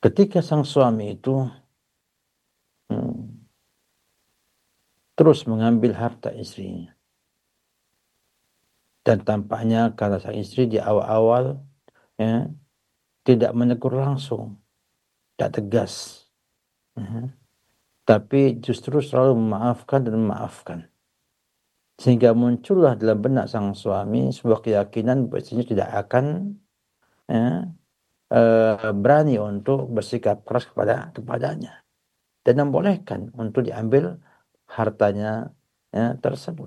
ketika sang suami itu terus mengambil harta istrinya, dan tampaknya karena sang istri di awal-awal ya, tidak menegur langsung, tidak tegas, tapi justru selalu memaafkan dan memaafkan. Sehingga muncullah dalam benak sang suami sebuah keyakinan bahwa istrinya tidak akan ya, berani untuk bersikap keras kepadanya dan membolehkan untuk diambil hartanya ya, tersebut,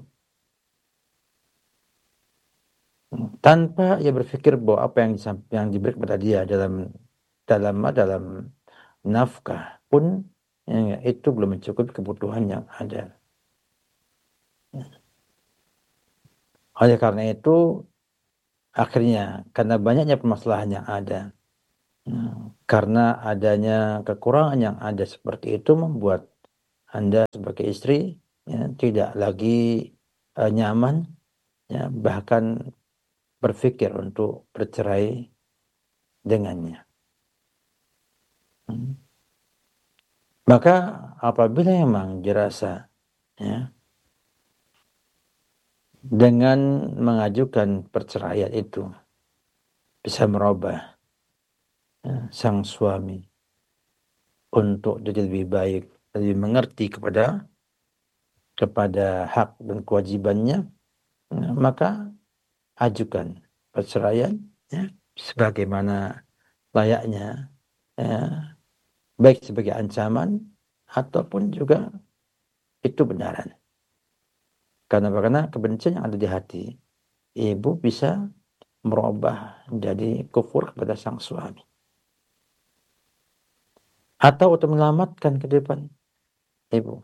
tanpa ia berpikir bahwa apa yang diberi kepada dia dalam nafkah pun ya, itu belum mencukupi kebutuhan yang ada. Oleh karena itu akhirnya karena banyaknya permasalahan yang ada, karena adanya kekurangan yang ada seperti itu, membuat Anda sebagai istri ya, tidak lagi nyaman ya, bahkan berpikir untuk bercerai dengannya. Maka apabila memang dirasa ya, dengan mengajukan perceraian itu bisa merubah ya, sang suami untuk jadi lebih baik, lebih mengerti kepada hak dan kewajibannya, ya, maka ajukan perceraian ya, sebagaimana layaknya ya, baik sebagai ancaman ataupun juga itu benaran. Karena kebencian yang ada di hati ibu bisa merubah jadi kufur kepada sang suami. Atau untuk menyelamatkan kehidupan ibu.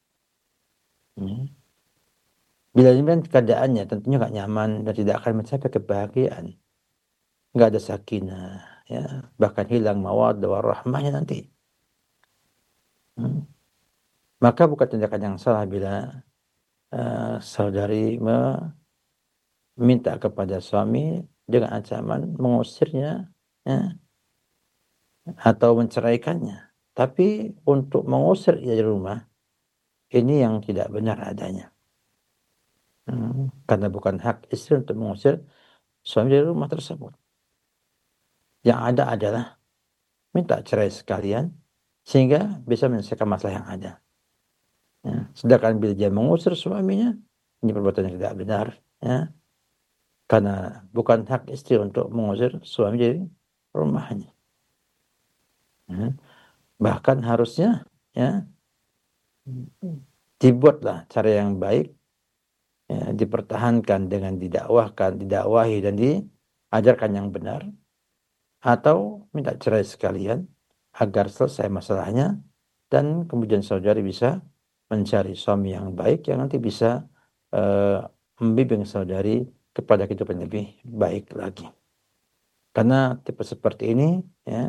Bila demikian keadaannya tentunya gak nyaman dan tidak akan mencapai kebahagiaan. Gak ada sakinah, ya, bahkan hilang mawaddah warahmahnya nanti. Maka bukan tindakan yang salah bila saudari meminta kepada suami dengan ancaman mengusirnya ya, atau menceraikannya. Tapi untuk mengusir ia dari rumah, ini yang tidak benar adanya. Karena bukan hak istri untuk mengusir suami dari rumah tersebut. Yang ada adalah minta cerai sekalian sehingga bisa menyelesaikan masalah yang ada. Ya. Sedangkan bila dia mengusir suaminya, ini perbuatan yang tidak benar. Ya. Karena bukan hak istri untuk mengusir suami dari rumahnya. Ya. Bahkan harusnya ya, dibuatlah cara yang baik, ya, dipertahankan dengan didakwahi dan diajarkan yang benar, atau minta cerai sekalian agar selesai masalahnya dan kemudian saudari bisa mencari suami yang baik yang nanti bisa membimbing saudari kepada kehidupan yang lebih baik lagi. Karena tipe seperti ini ya,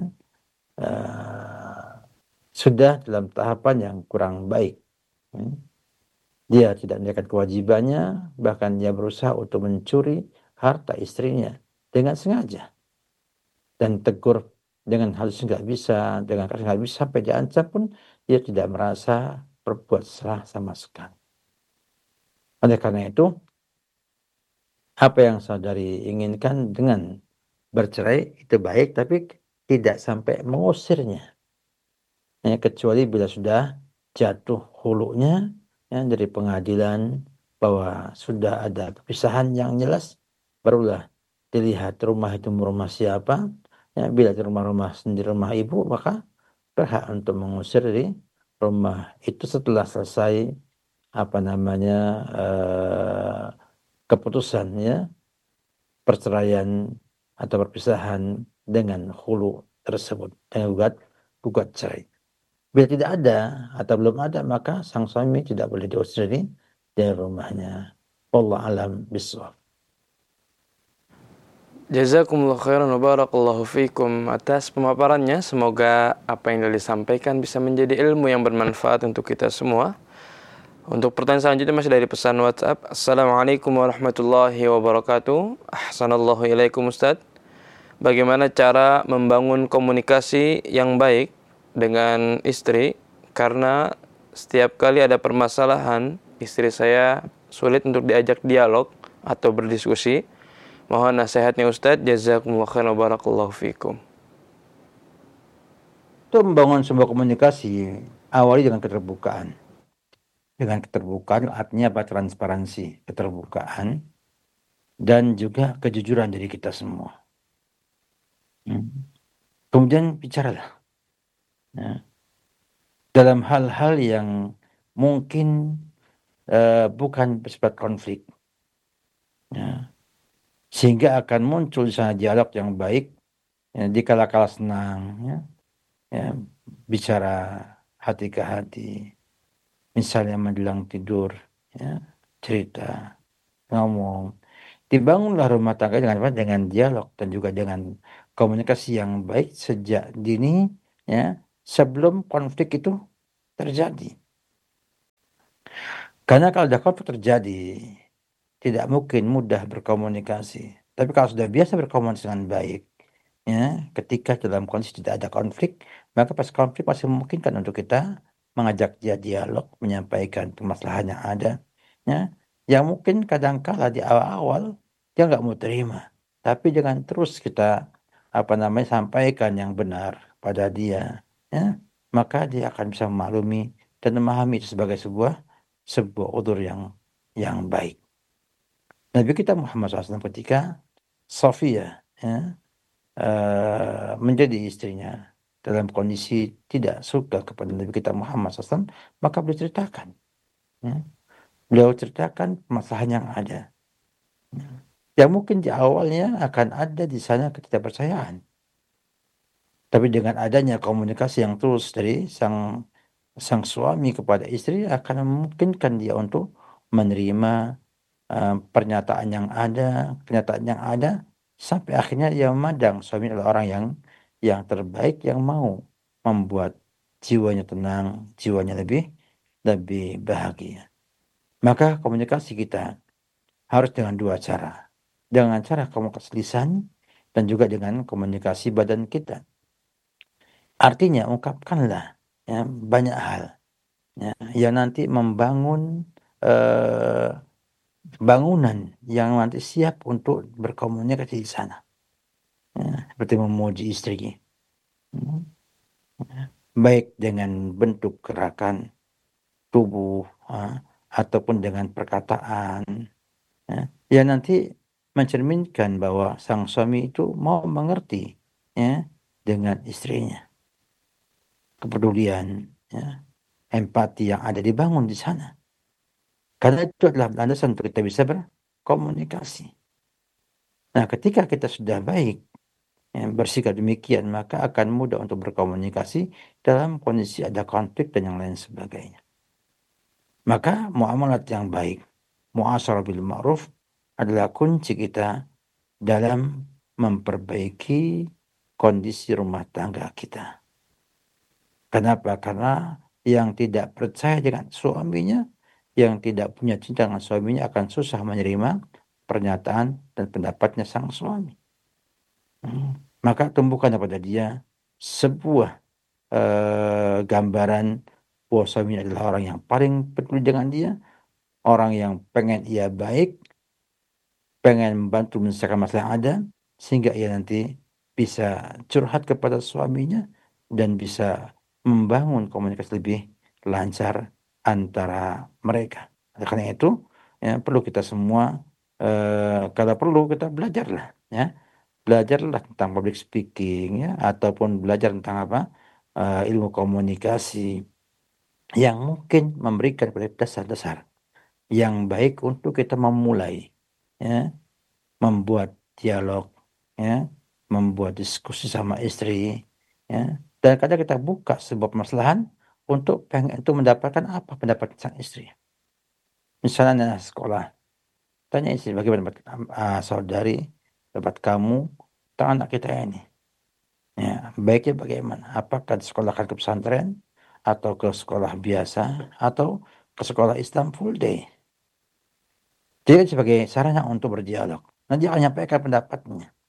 sudah dalam tahapan yang kurang baik. Dia tidak menjalankan kewajibannya, bahkan dia berusaha untuk mencuri harta istrinya dengan sengaja. Dan tegur dengan halus nggak bisa, dengan keras nggak bisa, sampai diancam pun dia tidak merasa berbuat salah sama sekali. Oleh karena itu, apa yang saudari inginkan dengan bercerai itu baik, tapi tidak sampai mengusirnya. Ya, kecuali bila sudah jatuh hulunya ya, dari pengadilan bahwa sudah ada perpisahan yang jelas, barulah dilihat rumah itu rumah siapa. Ya, bila di rumah sendiri rumah ibu, maka berhak untuk mengusir dari rumah itu setelah selesai keputusan ya, perceraian atau perpisahan dengan hulu tersebut, dengan gugat cerai. Bila tidak ada atau belum ada, maka sang suami tidak boleh diusir dari rumahnya. Wallahu alam bishawab. Jazakumullah khairan wa barakallahu fikum atas pemaparannya. Semoga apa yang telah disampaikan bisa menjadi ilmu yang bermanfaat untuk kita semua. Untuk pertanyaan selanjutnya masih dari pesan WhatsApp. Assalamualaikum warahmatullahi wabarakatuh. Ahsanallahu ilaikum Ustaz. bagaimana cara membangun komunikasi yang baik dengan istri, karena setiap kali ada permasalahan, istri saya sulit untuk diajak dialog atau berdiskusi. Mohon nasihatnya Ustadz. Jazakumullah khairan wa barakallahu fikum. Untuk membangun sebuah komunikasi, awali dengan keterbukaan. Dengan keterbukaan artinya apa? Transparansi, keterbukaan, dan juga kejujuran dari kita semua. Kemudian bicaralah. Ya. Dalam hal-hal yang mungkin bukan bersifat konflik. Ya. Sehingga akan muncul di sana dialog yang baik, ya, di kala-kala senang, ya. Ya, bicara hati ke hati. Misalnya menjelang tidur, ya, cerita, ngomong. Dibangunlah rumah tangga dengan apa? Dengan dialog dan juga dengan komunikasi yang baik sejak dini, ya, sebelum konflik itu terjadi. Karena kalau ada konflik terjadi, tidak mungkin mudah berkomunikasi. Tapi kalau sudah biasa berkomunikasi dengan baik, ya, ketika dalam kondisi tidak ada konflik, maka pas konflik masih memungkinkan untuk kita mengajak dia dialog, menyampaikan permasalahan yang ada, ya, yang mungkin kadangkala di awal-awal dia nggak mau terima, tapi jangan terus kita sampaikan yang benar pada dia, ya, maka dia akan bisa memaklumi dan memahami itu sebagai sebuah udzur yang baik. Nabi kita Muhammad SAW ketika Sofia, ya, menjadi istrinya dalam kondisi tidak suka kepada Nabi kita Muhammad SAW, maka beliau ceritakan, ya. Beliau ceritakan masalah yang ada, ya. Yang mungkin di awalnya akan ada di sana ketidakpercayaan, tapi dengan adanya komunikasi yang terus dari sang suami kepada istri akan memungkinkan dia untuk menerima kenyataan yang ada sampai akhirnya ia memandang suami adalah orang yang terbaik yang mau membuat jiwanya tenang, jiwanya lebih bahagia. Maka komunikasi kita harus dengan dua cara. Dengan cara komunikasi lisan dan juga dengan komunikasi badan kita. Artinya ungkapkanlah, ya, banyak hal, ya, yang nanti membangun bangunan yang nanti siap untuk berkomunikasi di sana. Ya, seperti memuji istri. Baik dengan bentuk gerakan tubuh, ataupun dengan perkataan, ya, yang nanti mencerminkan bahwa sang suami itu mau mengerti, ya, dengan istrinya. Kepedulian, ya, empati yang ada dibangun di sana. Karena itu adalah landasan untuk kita bisa berkomunikasi. Nah, ketika kita sudah baik, ya, bersikap demikian, maka akan mudah untuk berkomunikasi dalam kondisi ada konflik dan yang lain sebagainya. Maka muamalat yang baik, muasyarah bil ma'ruf, adalah kunci kita dalam memperbaiki kondisi rumah tangga kita. Kenapa? Karena yang tidak percaya dengan suaminya, yang tidak punya cinta dengan suaminya akan susah menerima pernyataan dan pendapatnya sang suami. Maka tumbuhkan kepada dia sebuah gambaran bahwa suaminya adalah orang yang paling peduli dengan dia, orang yang pengen ia baik, pengen membantu menyelesaikan masalah yang ada, sehingga ia nanti bisa curhat kepada suaminya dan bisa membangun komunikasi lebih lancar antara mereka. Oleh karena itu, ya, perlu kita semua, kalau perlu kita belajarlah, ya. Belajarlah tentang public speaking, ya, ataupun belajar tentang ilmu komunikasi yang mungkin memberikan dasar-dasar yang baik untuk kita memulai, ya, membuat dialog, ya, membuat diskusi sama istri, ya. Dan kadang kita buka sebuah permasalahan untuk mendapatkan apa pendapat sang istri. Misalnya sekolah, tanya istri bagaimana saudari, pendapat kamu tentang anak kita ini. Ya, baiknya bagaimana? Apakah disekolahkan ke pesantren atau ke sekolah biasa atau ke sekolah Islam full day? Jadi sebagai sarana untuk berdialog. Nanti akan menyampaikan pendapatnya.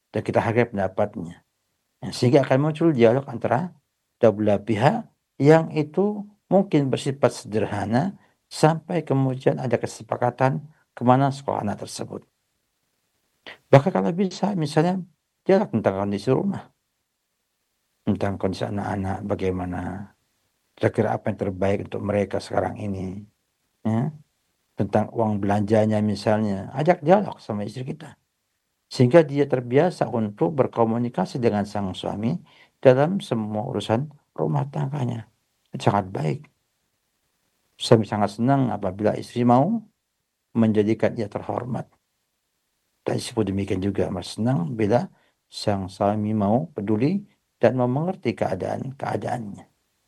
dan kita hargai pendapatnya. Sehingga akan muncul dialog antara dua belah pihak yang itu mungkin bersifat sederhana sampai kemudian ada kesepakatan kemana sekolah anak tersebut. Bahkan kalau bisa misalnya dialog tentang kondisi rumah, tentang kondisi anak-anak, bagaimana kira-kira apa yang terbaik untuk mereka sekarang ini, ya, tentang uang belanjanya misalnya, ajak dialog sama istri kita. Sehingga dia terbiasa untuk berkomunikasi dengan sang suami dalam semua urusan rumah tangganya. Sangat baik. Suami sangat senang apabila istri mau menjadikan ia terhormat. Dan istri pun demikian juga senang bila sang suami mau peduli dan mau mengerti keadaannya.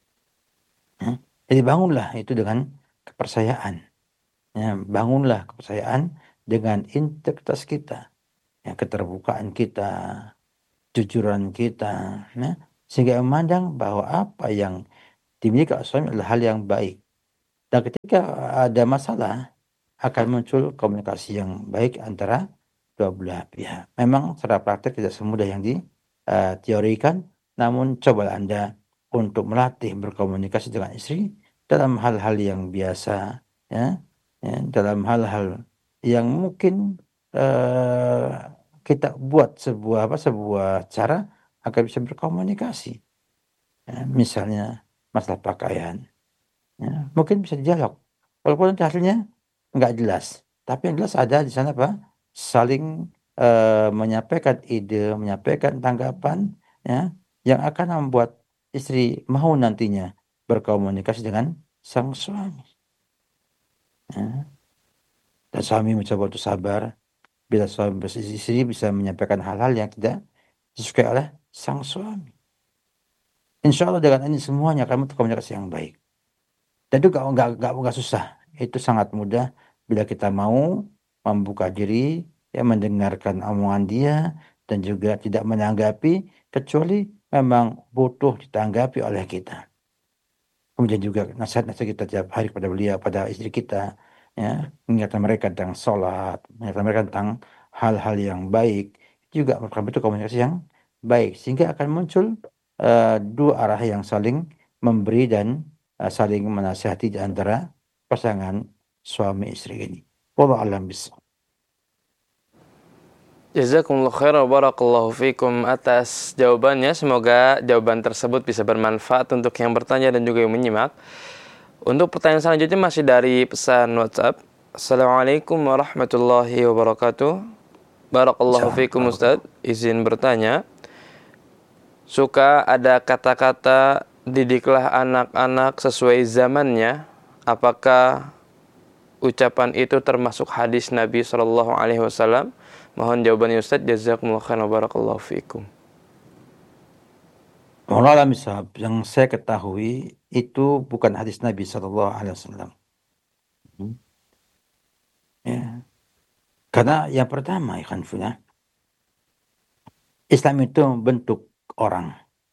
Jadi bangunlah itu dengan kepercayaan. Ya, bangunlah kepercayaan dengan integritas kita, ya, keterbukaan kita, jujuran kita, ya, sehingga memandang bahwa apa yang dimiliki oleh suami adalah hal yang baik. Dan ketika ada masalah, akan muncul komunikasi yang baik antara dua belah pihak. Memang secara praktek tidak semudah yang diteorikan, namun coba Anda untuk melatih berkomunikasi dengan istri dalam hal-hal yang biasa, ya, ya, dalam hal-hal yang mungkin kita buat sebuah cara agar bisa berkomunikasi. Ya, misalnya masalah pakaian, ya, mungkin bisa dialog. Walaupun nanti hasilnya nggak jelas, tapi yang jelas ada di sana apa? Saling menyampaikan ide, menyampaikan tanggapan, ya, yang akan membuat istri mau nantinya berkomunikasi dengan sang suami. Ya. Dan suami mencoba untuk sabar bila istri bisa menyampaikan hal-hal yang tidak disukai oleh sang suami. Insya Allah dengan ini semuanya akan berkomunikasi yang baik. Dan itu nggak susah. Itu sangat mudah bila kita mau membuka diri, ya, mendengarkan omongan dia dan juga tidak menanggapi kecuali memang butuh ditanggapi oleh kita. Kemudian juga nasihat-nasihat kita tiap hari kepada beliau, pada istri kita, ya, mengingatkan mereka tentang sholat, mengingatkan mereka tentang hal-hal yang baik, juga merupakan bentuk komunikasi yang baik, sehingga akan muncul dua arah yang saling memberi dan saling menasihati di antara pasangan suami istri ini. Wallahu a'lam bishawab. Jazakumullah khairan wa barakallahu fikum atas jawabannya. Semoga jawaban tersebut bisa bermanfaat untuk yang bertanya dan juga yang menyimak. Untuk pertanyaan selanjutnya masih dari pesan WhatsApp. Assalamualaikum warahmatullahi wabarakatuh. Barakallahu fikum Ustaz. Izin bertanya. Suka ada kata-kata didiklah anak-anak sesuai zamannya. Apakah ucapan itu termasuk hadis Nabi SAW? Mohon jawabannya Ustaz. Jazakumullah khairan wa barakallahu fikum. Yang saya ketahui itu bukan hadis Nabi SAW. Ya. Karena yang pertama, Islam itu membentuk orang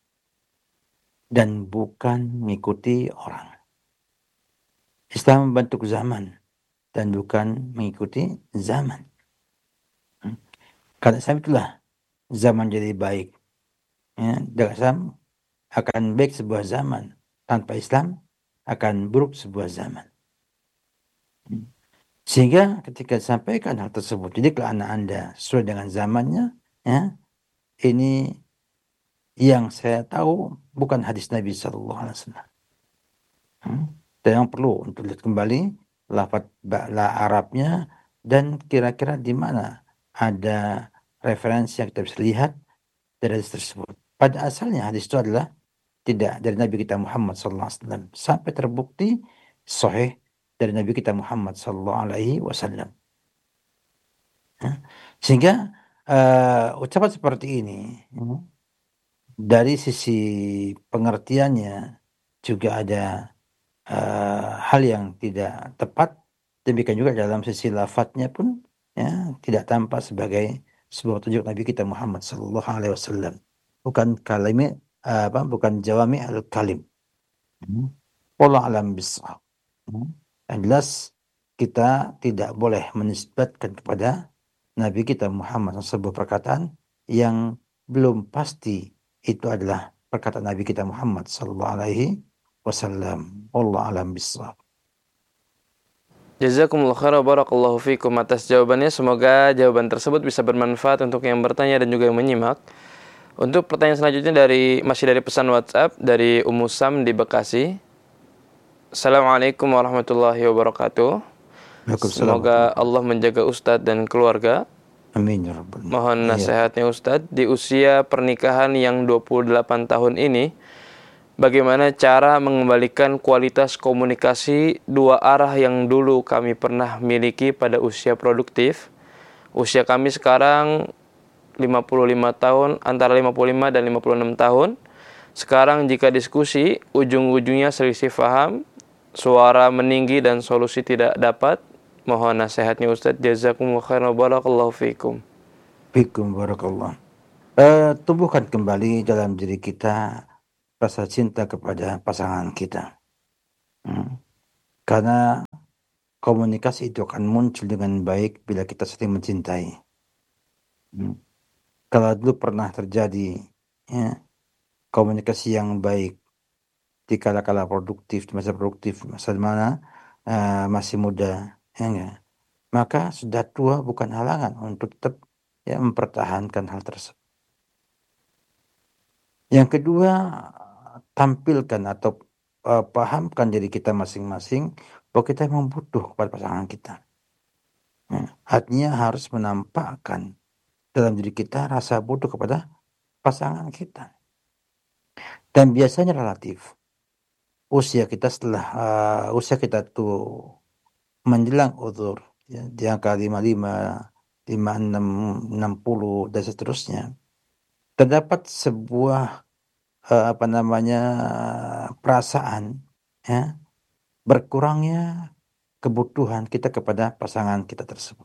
dan bukan mengikuti orang. Islam membentuk zaman dan bukan mengikuti zaman. Karena Islam itulah zaman jadi baik. Ya, dengan Islam akan baik sebuah zaman. Tanpa Islam akan buruk sebuah zaman. Sehingga ketika disampaikan hal tersebut, didiklah anak Anda sesuai dengan zamannya, ya, ini yang saya tahu bukan hadis Nabi SAW. Dan yang perlu untuk lihat kembali lafaz Arabnya dan kira-kira di mana ada referensi yang kita bisa lihat dari hadis tersebut. Pada asalnya hadis itu adalah tidak dari Nabi kita Muhammad SAW sampai terbukti sahih dari Nabi kita Muhammad SAW. Sehingga ucapan seperti ini dari sisi pengertiannya juga ada hal yang tidak tepat. Demikian juga dalam sisi lafadznya pun, ya, tidak tampak sebagai sebuah tunjuk Nabi kita Muhammad SAW. Bukan bukan jawami al-kalim. Wallahu a'lam bishawab. Yang jelas kita tidak boleh menisbatkan kepada Nabi kita Muhammad sebuah perkataan yang belum pasti itu adalah perkataan Nabi kita Muhammad sallallahu alaihi wasallam. Wallahu alam bissawab. Jazakumullah khairan barakallahu fikum atas jawabannya. Semoga jawaban tersebut bisa bermanfaat untuk yang bertanya dan juga yang menyimak. Untuk pertanyaan selanjutnya masih dari pesan WhatsApp dari Ummu Sam di Bekasi. Assalamualaikum warahmatullahi wabarakatuh. Waalaikumsalam. Semoga Allah menjaga Ustadz dan keluarga. Amin ya rabbal alamin. Mohon nasihatnya Ustadz, di usia pernikahan yang 28 tahun ini, bagaimana cara mengembalikan kualitas komunikasi dua arah yang dulu kami pernah miliki pada usia produktif? Usia kami sekarang 55 tahun, antara 55 dan 56 tahun. Sekarang jika diskusi, ujung-ujungnya selisih paham, suara meninggi dan solusi tidak dapat. Mohon nasihatnya Ustadz. Jazakumullah khairan wa barakallahu fikum. Fikum barakallah. Tumbuhkan kembali dalam diri kita rasa cinta kepada pasangan kita. Karena komunikasi itu akan muncul dengan baik bila kita saling mencintai. Kalau dulu pernah terjadi komunikasi yang baik di kala-kala produktif, di masa produktif, masa mana masih muda, maka sudah tua bukan halangan untuk tetap mempertahankan hal tersebut. Yang kedua, tampilkan atau pahamkan diri kita masing-masing bahwa kita memang butuh kepada pasangan kita. Artinya harus menampakkan dalam diri kita rasa butuh kepada pasangan kita. Dan biasanya relatif. Usia kita usia kita tuh menjelang uzur, di angka 55, 56, 60 dan seterusnya. Terdapat sebuah perasaan berkurangnya kebutuhan kita kepada pasangan kita tersebut.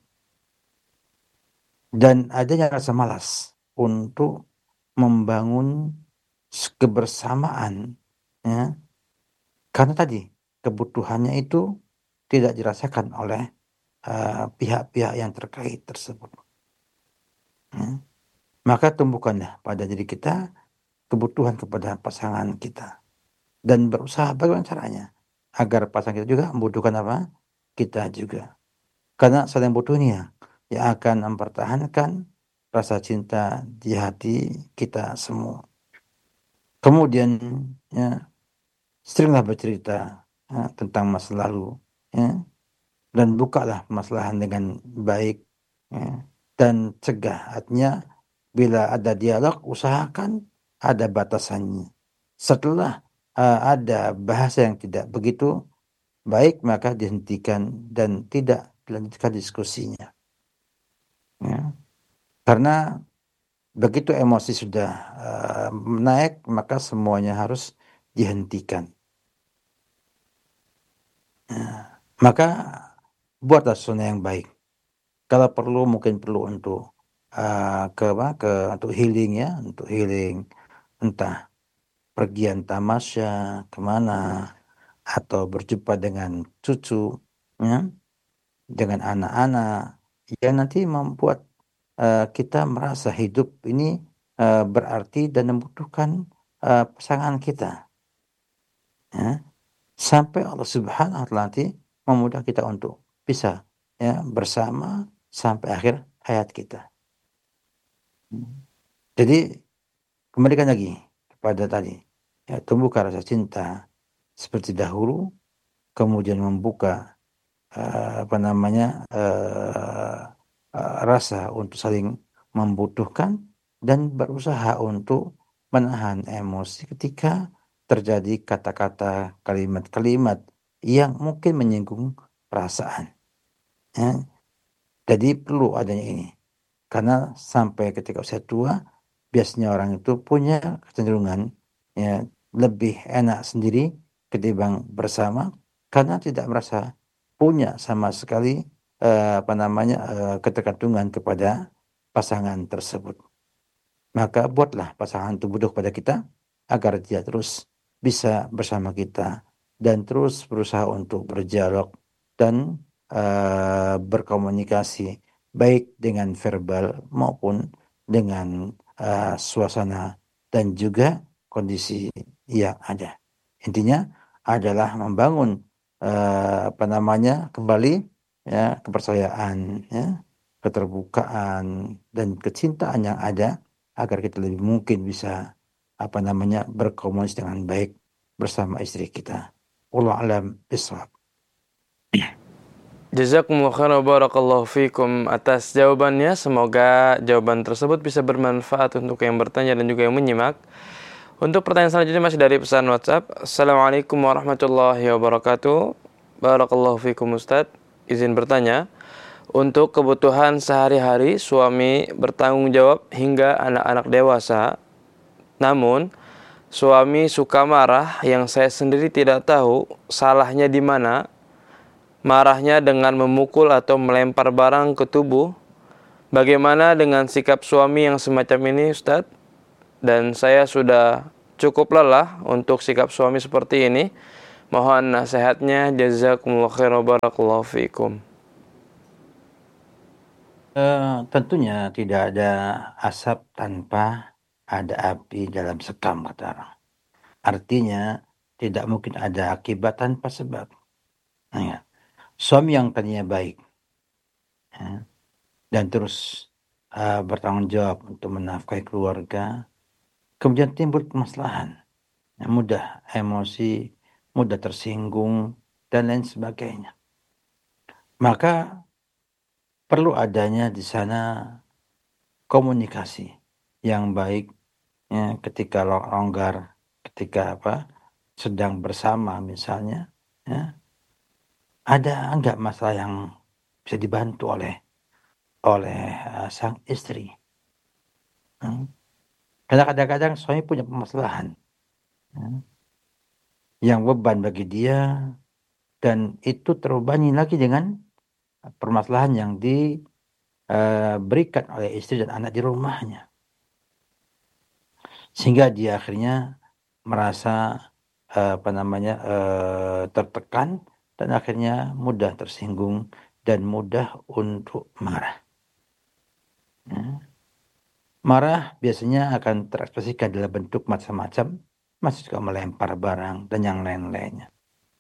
Dan adanya rasa malas untuk membangun kebersamaan, karena tadi kebutuhannya itu tidak dirasakan oleh pihak-pihak yang terkait tersebut. Maka tumbuhkanlah pada diri kita kebutuhan kepada pasangan kita dan berusaha bagaimana caranya agar pasangan kita juga membutuhkan apa? Kita juga. Karena saling butuh ini yang akan mempertahankan rasa cinta di hati kita semua. Kemudian seringlah bercerita tentang masa lalu, dan bukalah permasalahan dengan baik, dan cegah. Artinya bila ada dialog, usahakan ada batasannya. Setelah ada bahasa yang tidak begitu baik, maka dihentikan dan tidak dilanjutkan diskusinya. Karena begitu emosi sudah naik, maka semuanya harus dihentikan. Maka buatlah suasana yang baik. Kalau perlu, mungkin perlu untuk untuk healing untuk healing, entah pergian tamasya kemana, atau berjumpa dengan cucu, dengan anak-anak, yang nanti membuat kita merasa hidup ini berarti dan membutuhkan pasangan kita. Sampai Allah Subhanahu wa Ta'ala nanti memudahkan kita untuk bisa bersama sampai akhir hayat kita. Jadi kembalikan lagi kepada tadi, tumbuhkan rasa cinta seperti dahulu, kemudian membuka rasa untuk saling membutuhkan, dan berusaha untuk menahan emosi ketika terjadi kata-kata, kalimat-kalimat yang mungkin menyinggung perasaan. Jadi perlu adanya ini. Karena sampai ketika usia tua, biasanya orang itu punya kecenderungan lebih enak sendiri ketimbang bersama, karena tidak merasa punya sama sekali ketergantungan kepada pasangan tersebut. Maka buatlah pasangan itu butuh kepada kita agar dia terus bisa bersama kita dan terus berusaha untuk berdialog dan berkomunikasi baik dengan verbal maupun dengan suasana dan juga kondisi yang ada. Intinya adalah membangun kembali ya kepercayaan, ya, keterbukaan dan kecintaan yang ada agar kita lebih mungkin bisa berkomunikasi dengan baik bersama istri kita. Wallahu a'lam bishawab. Jazakumullah khairan wa barakallahu fikum atas jawabannya. Semoga jawaban tersebut bisa bermanfaat untuk yang bertanya dan juga yang menyimak. Untuk pertanyaan selanjutnya masih dari pesan WhatsApp. Assalamualaikum warahmatullahi wabarakatuh. Barakallahu fikum Ustaz. Izin bertanya, untuk kebutuhan sehari-hari suami bertanggung jawab hingga anak-anak dewasa. Namun suami suka marah yang saya sendiri tidak tahu salahnya di mana. Marahnya dengan memukul atau melempar barang ke tubuh. Bagaimana dengan sikap suami yang semacam ini, Ustadz? Dan saya sudah cukup lelah untuk sikap suami seperti ini. Mohon nasihatnya. Jazakumullah khairan wa barakallahu fikum. Tentunya tidak ada asap tanpa ada api dalam sekam, kata orang. Artinya tidak mungkin ada akibat tanpa sebab. Nah, suami yang tadinya baik, ya, dan terus bertanggung jawab untuk menafkahi keluarga, kemudian timbul permasalahan, ya, mudah emosi, mudah tersinggung, dan lain sebagainya. Maka perlu adanya di sana komunikasi yang baik, ya, ketika longgar, ketika sedang bersama misalnya, ya, ada enggak masalah yang bisa dibantu oleh sang istri. Karena kadang-kadang suami punya permasalahan, ya, yang beban bagi dia, dan itu terbebani lagi dengan permasalahan yang diberikan oleh istri dan anak di rumahnya. Sehingga dia akhirnya merasa tertekan dan akhirnya mudah tersinggung dan mudah untuk marah. Ya. Marah biasanya akan terekspresikan dalam bentuk macam-macam, masih juga melempar barang dan yang lain-lainnya.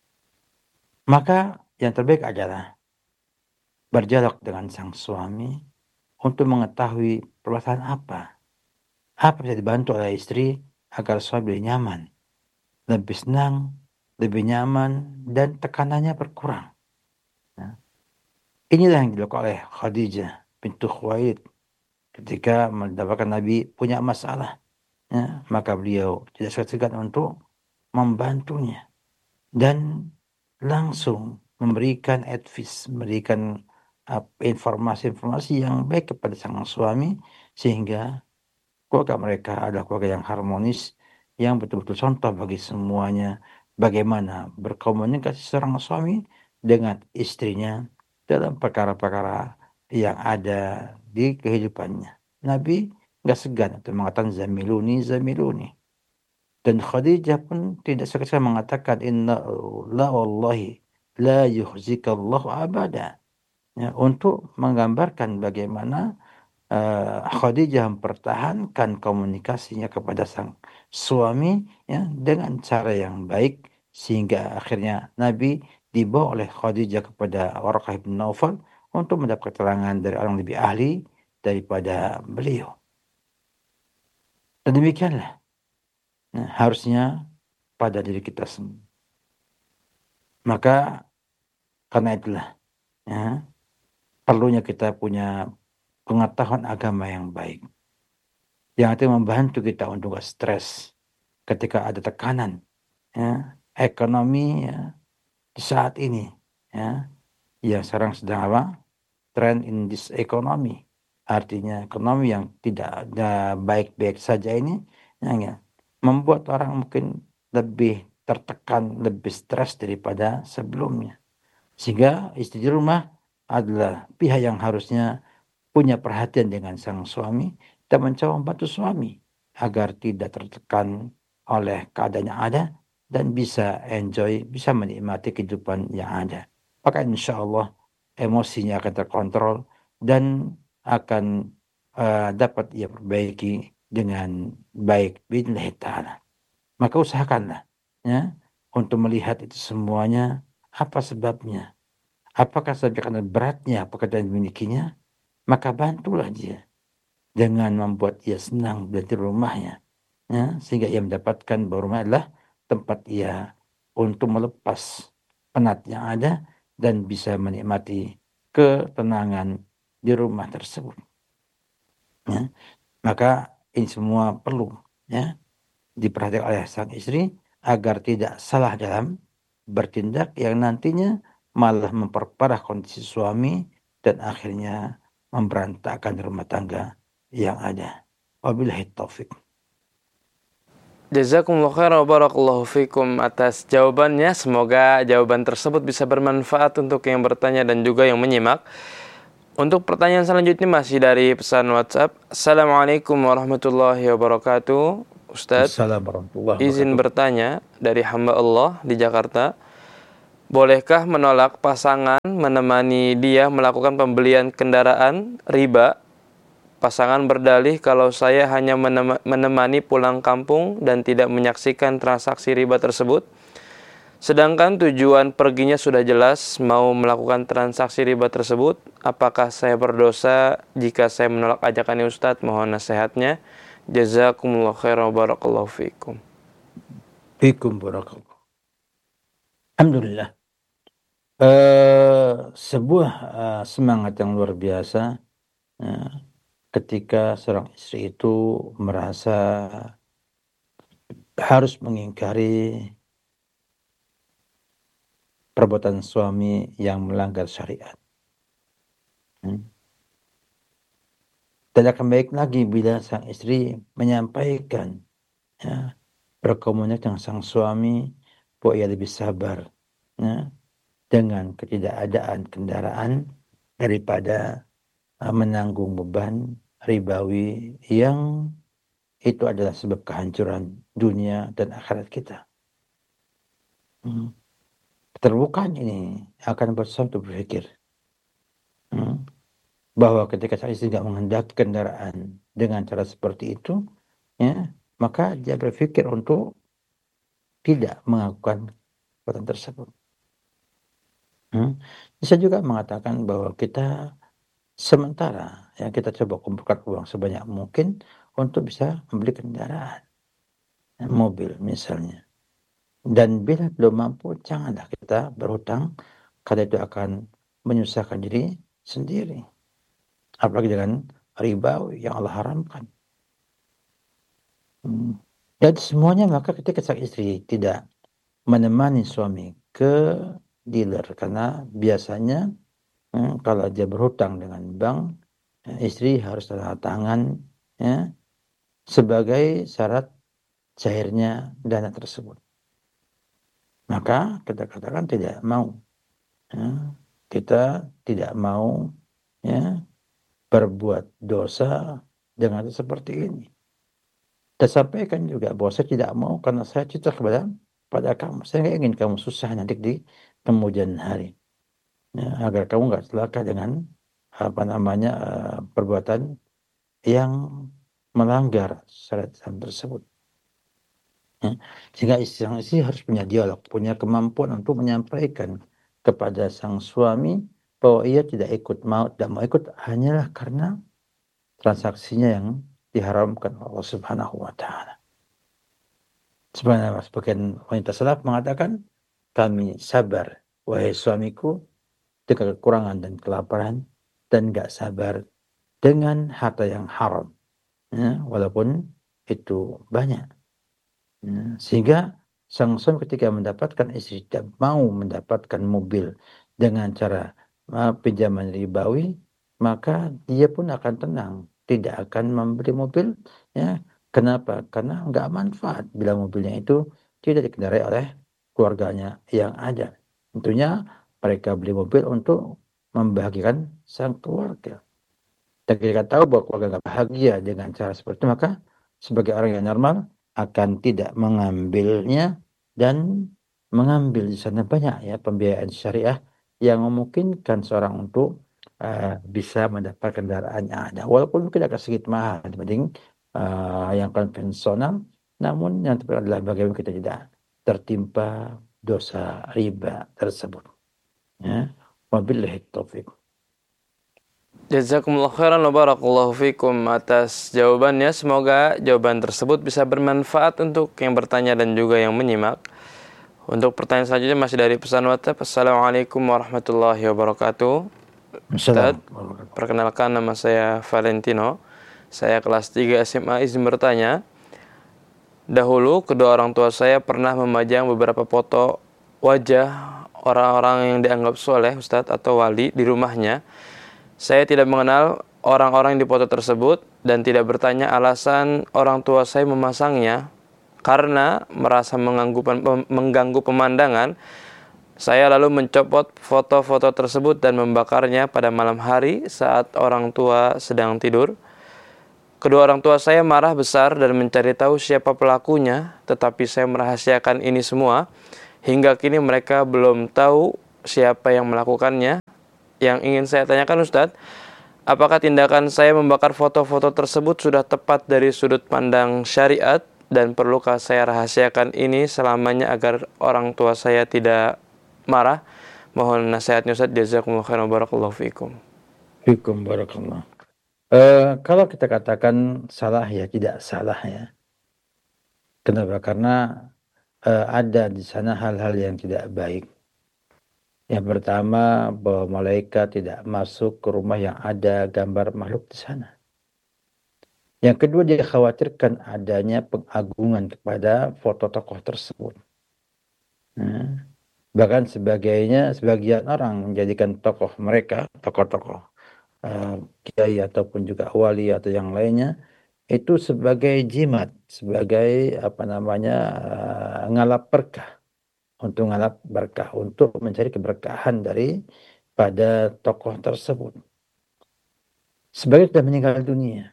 Maka yang terbaik adalah berdialog dengan sang suami untuk mengetahui permasalahan apa bisa dibantu oleh istri agar suami lebih nyaman, lebih senang, lebih nyaman, dan tekanannya berkurang. Ya. Inilah yang dilakukan oleh Khadijah bintu Khuwailid ketika mendapatkan Nabi punya masalah, ya, maka beliau tidak segan-segan untuk membantunya dan langsung memberikan advice, memberikan informasi-informasi yang baik kepada sang suami sehingga keluarga mereka adalah keluarga yang harmonis, yang betul-betul contoh bagi semuanya bagaimana berkomunikasi seorang suami dengan istrinya dalam perkara-perkara yang ada di kehidupannya. Nabi nggak segan untuk mengatakan zamiluni, zamiluni. Dan Khadijah pun tidak segan mengatakan inna la wallahi la yuhzikallahu abada. Ya, untuk menggambarkan bagaimana Khadijah mempertahankan komunikasinya kepada sang suami, ya, dengan cara yang baik sehingga akhirnya Nabi dibawa oleh Khadijah kepada Waraqah bin Naufal untuk mendapat keterangan dari orang lebih ahli daripada beliau. Dan demikianlah, nah, harusnya pada diri kita semua. Maka karena itulah, ya, perlunya kita punya pengetahuan agama yang baik, yang itu membantu kita untuk gak stres ketika ada tekanan, ya, ekonomi, ya, di saat ini, ya, yang sekarang sedang trend in this economy, artinya ekonomi yang tidak ada baik-baik saja ini, ya, membuat orang mungkin lebih tertekan, lebih stres daripada sebelumnya, sehingga istri di rumah adalah pihak yang harusnya punya perhatian dengan sang suami dan mencoba membantu suami agar tidak tertekan oleh keadaan yang ada dan bisa enjoy, bisa menikmati kehidupan yang ada. Maka insya Allah emosinya akan terkontrol dan akan dapat ia perbaiki dengan baik biidznillah ta'ala. Maka usahakanlah ya untuk melihat itu semuanya, apa sebabnya. Apakah saja karena beratnya pekerjaan yang dimilikinya, maka bantulah dia dengan membuat ia senang di rumahnya, ya, sehingga ia mendapatkan bahwa rumah adalah tempat ia untuk melepas penat yang ada dan bisa menikmati ketenangan di rumah tersebut. Ya. Maka ini semua perlu ya diperhatikan oleh sang istri agar tidak salah dalam bertindak yang nantinya malah memperparah kondisi suami dan akhirnya memberantakkan rumah tangga yang ada. Wabillahi taufik. Jazakumullah khairan wa barakallahu fikum atas jawabannya. Semoga jawaban tersebut bisa bermanfaat untuk yang bertanya dan juga yang menyimak. Untuk pertanyaan selanjutnya masih dari pesan WhatsApp. Assalamualaikum warahmatullahi wabarakatuh. Ustadz, Assalamualaikum warahmatullahi izin wabarakatuh. bertanya dari hamba Allah di Jakarta. Bolehkah menolak pasangan menemani dia melakukan pembelian kendaraan riba? Pasangan berdalih kalau saya hanya menemani pulang kampung dan tidak menyaksikan transaksi riba tersebut. Sedangkan tujuan perginya sudah jelas mau melakukan transaksi riba tersebut. Apakah saya berdosa jika saya menolak ajakannya Ustadz? Mohon nasihatnya. Jazakumullah khairan wa barakallahu fikum. Fikum barakallah. Alhamdulillah. Sebuah semangat yang luar biasa ketika seorang istri itu merasa harus mengingkari perbuatan suami yang melanggar syariat. Dan akan baik lagi bila sang istri menyampaikan ya, berkomunikasi dengan sang suami bahwa ia lebih sabar ya, dengan ketidakadaan kendaraan daripada menanggung beban ribawi yang itu adalah sebab kehancuran dunia dan akhirat kita. Keterbukaan ini akan bersatu berpikir bahwa ketika sang istri tidak menghendaki kendaraan dengan cara seperti itu, ya, maka dia berpikir untuk tidak melakukan perbuatan tersebut. Bisa juga mengatakan bahwa kita sementara ya kita coba kumpulkan uang sebanyak mungkin untuk bisa membeli kendaraan, mobil misalnya. Dan bila belum mampu, janganlah kita berhutang karena itu akan menyusahkan diri sendiri. Apalagi dengan riba yang Allah haramkan. Dan semuanya maka ketika sang istri tidak menemani suami ke dealer karena biasanya kalau dia berhutang dengan bank, istri harus tanda tangan ya, sebagai syarat cairnya dana tersebut. Maka kita katakan tidak mau. Ya, kita tidak mau ya, berbuat dosa dengan seperti ini. Saya sampaikan juga bahwa saya tidak mau karena saya cinta pada kamu. Saya nggak ingin kamu susah nanti di kemudian hari. Ya, agar kamu nggak celaka dengan perbuatan yang melanggar syariat Islam tersebut. Ya. Sehingga istri harus punya dialog, punya kemampuan untuk menyampaikan kepada sang suami bahwa ia tidak mau ikut hanyalah karena transaksinya yang diharamkan Allah Subhanahu wa taala. Sebagian wanita salaf mengatakan, kami sabar wahai suamiku dengan kekurangan dan kelaparan dan gak sabar dengan harta yang haram ya, walaupun itu banyak ya, sehingga sang suami ketika mendapatkan istri tidak mau mendapatkan mobil dengan cara pinjaman ribawi, maka dia pun akan tenang, tidak akan membeli mobil ya. Kenapa? Karena nggak manfaat bila mobilnya itu tidak dikendarai oleh keluarganya yang ada. Tentunya mereka beli mobil untuk membahagiakan sang keluarga. Dan ketika tahu bahwa keluarga nggak bahagia dengan cara seperti itu, maka sebagai orang yang normal akan tidak mengambilnya dan mengambil di sana banyak ya pembiayaan syariah yang memungkinkan seorang untuk bisa mendapat kendaraan yang ada. Walaupun mungkin agak sedikit mahal dibanding yang konvensional, namun yang terpenting adalah bagaimana kita tidak tertimpa dosa riba tersebut. Ya. Wabillahi taufiq. Jazakumullah khairan wa barakallahu fikum atas jawabannya. Semoga jawaban tersebut bisa bermanfaat untuk yang bertanya dan juga yang menyimak. Untuk pertanyaan selanjutnya masih dari pesan WhatsApp. Assalamualaikum warahmatullahi wabarakatuh. Ustaz, perkenalkan nama saya Valentino. Saya kelas 3 SMA, izin bertanya. Dahulu kedua orang tua saya pernah memajang beberapa foto wajah orang-orang yang dianggap soleh, Ustaz, atau wali di rumahnya. Saya tidak mengenal orang-orang yang di foto tersebut dan tidak bertanya alasan orang tua saya memasangnya karena merasa mengganggu pemandangan. Saya lalu mencopot foto-foto tersebut dan membakarnya pada malam hari saat orang tua sedang tidur. Kedua orang tua saya marah besar dan mencari tahu siapa pelakunya, tetapi saya merahasiakan ini semua. Hingga kini mereka belum tahu siapa yang melakukannya. Yang ingin saya tanyakan, Ustadz, apakah tindakan saya membakar foto-foto tersebut sudah tepat dari sudut pandang syariat dan perlukah saya rahasiakan ini selamanya agar orang tua saya tidak marah? Mohon nasihatnya, Ustadz. Jazakumullah khairan wa barakallahu fikum. Fikum barakallah. Kalau kita katakan salah ya tidak salah ya. Kenapa? Karena ada di sana hal-hal yang tidak baik. Yang pertama, bahwa malaikat tidak masuk ke rumah yang ada gambar makhluk di sana. Yang kedua, dia khawatirkan adanya pengagungan kepada foto tokoh tersebut. Bahkan sebagian orang menjadikan tokoh mereka, tokoh-tokoh kiai ataupun juga wali atau yang lainnya, itu sebagai jimat, sebagai ngalap berkah. Untuk ngalap berkah, untuk mencari keberkahan pada tokoh tersebut. Sebagai sudah meninggal dunia.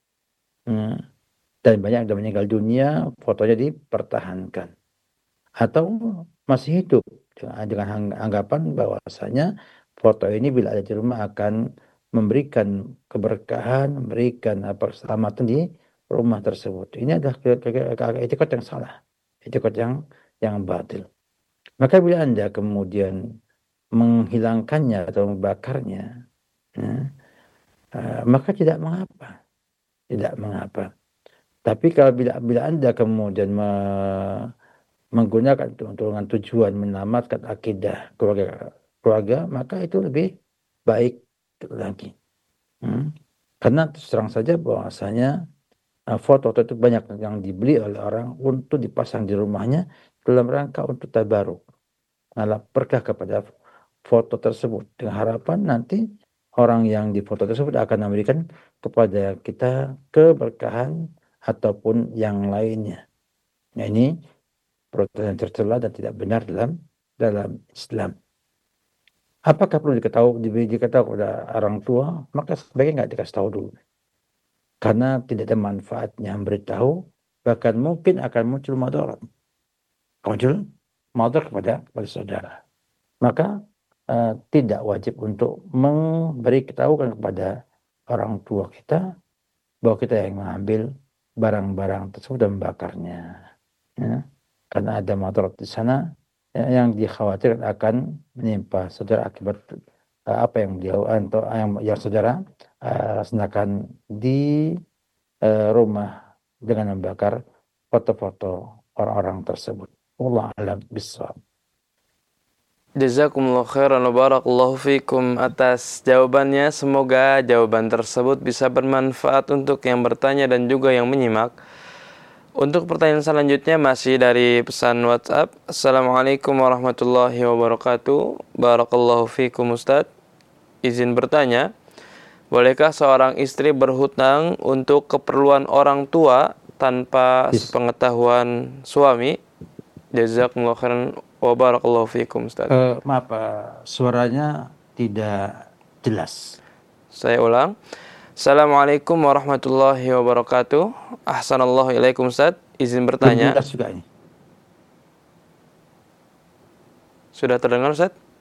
Dan banyak yang meninggal dunia, fotonya dipertahankan. Atau masih hidup, dengan anggapan bahwasanya foto ini bila ada di rumah akan memberikan keberkahan, memberikan keselamatan di rumah tersebut. Ini adalah etikot yang salah, etikot yang batil. Maka bila Anda kemudian menghilangkannya atau membakarnya, maka tidak mengapa. Tidak mengapa. Tapi kalau bila Anda kemudian menggunakan dengan tujuan menyelamatkan akidah keluarga, maka itu lebih baik lagi. Karena terus terang saja bahwasanya foto itu banyak yang dibeli oleh orang untuk dipasang di rumahnya dalam rangka untuk tabaruk. Ngalap berkah kepada foto tersebut dengan harapan nanti orang yang di foto tersebut akan memberikan kepada kita keberkahan ataupun yang lainnya. Nah, ini perbuatan yang tercela dan tidak benar dalam Islam. Apakah perlu diketahui kepada orang tua? Maka sebaiknya nggak dikasih tahu dulu, karena tidak ada manfaatnya memberitahu, bahkan mungkin akan muncul madarat. Kepada saudara. Maka tidak wajib untuk memberitahukan kepada orang tua kita bahwa kita yang mengambil barang-barang tersebut dan membakarnya. Ya. Karena ada madarat di sana yang dikhawatirkan akan menimpa saudara akibat apa yang yang saudara laksanakan di rumah dengan membakar foto-foto orang-orang tersebut. Wallahu a'lam bishawab. Jazakumullah khairan wa barakallahu fikum atas jawabannya. Semoga jawaban tersebut bisa bermanfaat untuk yang bertanya dan juga yang menyimak. Untuk pertanyaan selanjutnya masih dari pesan WhatsApp. Assalamualaikum warahmatullahi wabarakatuh. Barakallahu fikum Ustaz. Izin bertanya, bolehkah seorang istri berhutang untuk keperluan orang tua tanpa sepengetahuan suami? Jazakumullah khairan wa barakallahu fikum Ustaz. Maaf, suaranya tidak jelas. Saya ulang. Assalamualaikum warahmatullahi wabarakatuh. Ahsanallahu ilaikum Ustaz. Izin bertanya. Jelas juga ini. Sudah terdengar Ustaz?